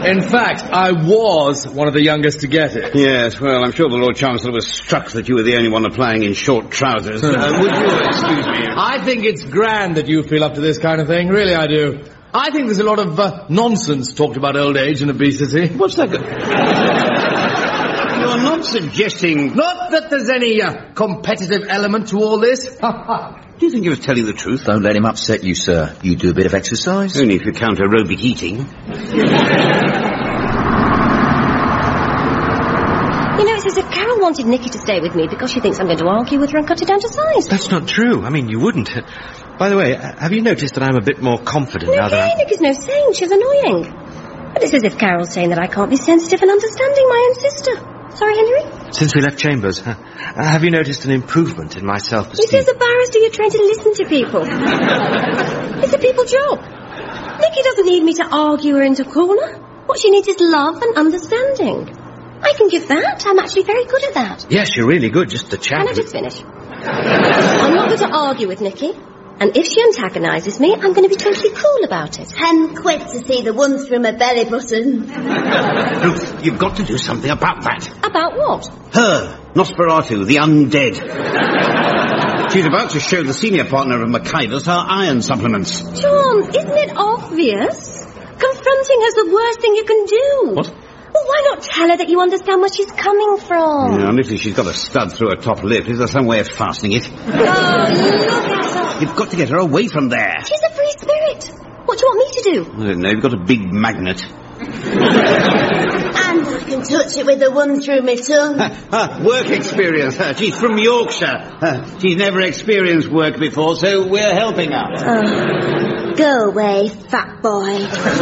In fact, I was one of the youngest to get it. Yes, well, I'm sure the Lord Chancellor was struck that you were the only one applying in short trousers. Would you excuse me? I think it's grand that you feel up to this kind of thing. Really, I do. I think there's a lot of nonsense talked about old age and obesity. What's that? You're not suggesting... Not that there's any competitive element to all this. Do you think he was telling the truth? Don't let him upset you, sir. You do a bit of exercise. Only if you count aerobic eating. You know, it's as if Carol wanted Nicky to stay with me because she thinks I'm going to argue with her and cut her down to size. That's not true. I mean, you wouldn't. By the way, have you noticed that I'm a bit more confident now that I'm... Nicky's no saint. She's annoying. But it's as if Carol's saying that I can't be sensitive and understanding my own sister. Sorry, Henry? Since we left Chambers, have you noticed an improvement in my self-esteem? You see, as a barrister, you're trying to listen to people. It's a people job. Nicky doesn't need me to argue her into a corner. What she needs is love and understanding. I can give that. I'm actually very good at that. Yes, you're really good, just the chat. Can I just finish? I'm not going to argue with Nicky. And if she antagonises me, I'm going to be totally cool about it. 10 quid to see the ones from a belly button. Ruth, you've got to do something about that. About what? Her, Nosferatu, the undead. She's about to show the senior partner of McIver's her iron supplements. John, isn't it obvious? Confronting her's the worst thing you can do. What? Well, why not tell her that you understand where she's coming from? Yeah, honestly, she's got a stud through her top lip. Is there some way of fastening it? Oh, look at her. You've got to get her away from there. She's a free spirit. What do you want me to do? I don't know, you've got a big magnet. And I can touch it with the one through my tongue. Work experience. She's from Yorkshire. She's never experienced work before, so we're helping her. Oh, go away, fat boy.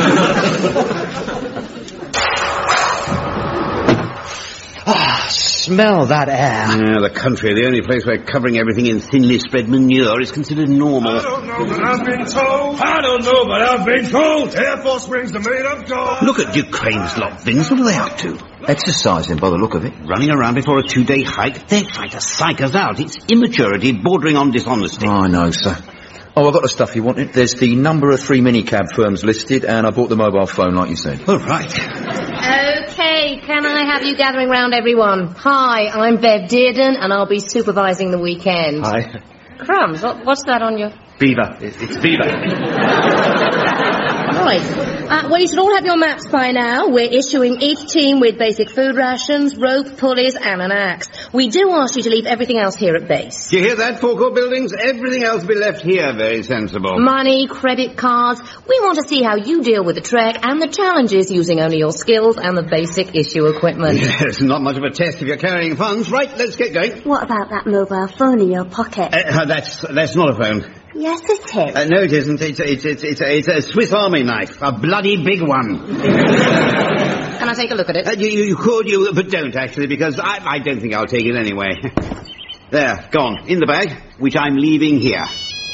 Smell that air. Yeah, the country, the only place where covering everything in thinly spread manure is considered normal. I don't know, but I've been told. I don't know, but I've been told. Air Force Springs are made of gold. Look at Ducrane's lot, Vince. What are they up to? Exercising by the look of it. Running around before a 2-day hike? They're trying to psych us out. It's immaturity bordering on dishonesty. I know, sir. Oh, I got the stuff you wanted. There's the number of 3 minicab firms listed, and I bought the mobile phone like you said. Oh, right. Okay, can I have you gathering round everyone? Hi, I'm Bev Dearden, and I'll be supervising the weekend. Hi. Crumbs, what's that on your... Beaver. It's Beaver. Right. Well, you should all have your maps by now. We're issuing each team with basic food rations, rope, pulleys, and an axe. We do ask you to leave everything else here at base. Do you hear that, forecourt buildings? Everything else will be left here. Very sensible. Money, credit cards. We want to see how you deal with the trek and the challenges using only your skills and the basic issue equipment. Yes, not much of a test if you're carrying funds. Right, let's get going. What about that mobile phone in your pocket? That's not a phone. Yes, it is. No, it isn't. It's a Swiss Army knife. A bloody big one. Can I take a look at it? You could, but don't, actually, because I don't think I'll take it anyway. There, gone. In the bag, which I'm leaving here.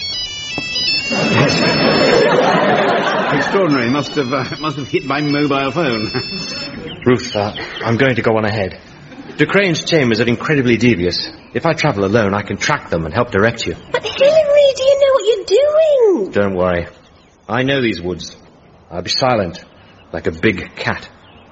Extraordinary. Must have hit my mobile phone. Ruth, I'm going to go on ahead. Ducrane's chambers are incredibly devious. If I travel alone, I can track them and help direct you. But Hillary, do you know what you're doing? Don't worry. I know these woods. I'll be silent, like a big cat.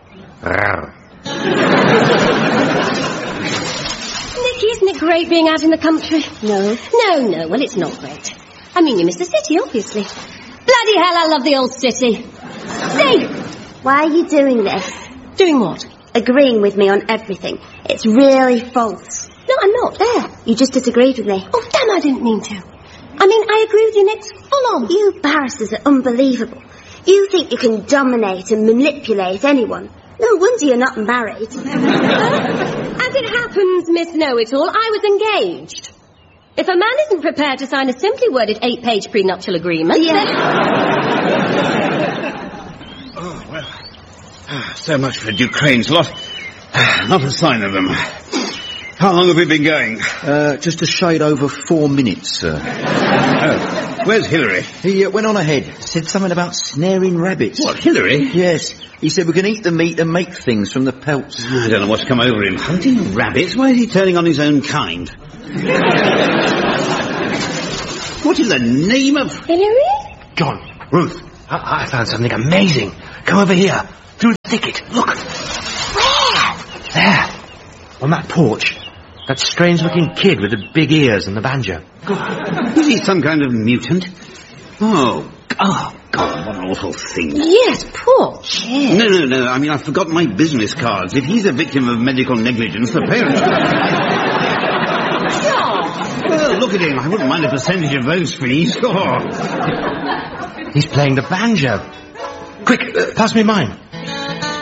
Nicky, isn't it great being out in the country? No. No, well, it's not great. I mean, you miss the city, obviously. Bloody hell, I love the old city. Say! Why are you doing this? Doing what? Agreeing with me on everything. It's really false. No, I'm not. There, you just disagreed with me. Oh, damn, I didn't mean to. I mean, I agree with you, Nix. Full on. You barristers are unbelievable. You think you can dominate and manipulate anyone. No wonder you're not married. As it happens, Miss Know-It-All, I was engaged. If a man isn't prepared to sign a simply worded 8-page prenuptial agreement, then... Oh, well. So much for Ducrane's lot. Not a sign of them. How long have we been going? Just a shade over 4 minutes, sir. Oh, where's Hillary? He went on ahead, said something about snaring rabbits. What, Hillary? Yes. He said we can eat the meat and make things from the pelts. I don't know what's come over him. Hunting rabbits? Why is he turning on his own kind? What in the name of... Hillary? John, Ruth, I found something amazing. Come over here. Through the thicket. Look. Where? There. On that porch. That strange-looking kid with the big ears and the banjo. Is he some kind of mutant? Oh, God, what an awful thing. Yes, poor kid. No. I mean, I've forgotten my business cards. If he's a victim of medical negligence, the parents... Well, look at him. I wouldn't mind a percentage of those fees. Oh. He's playing the banjo. Quick, pass me mine.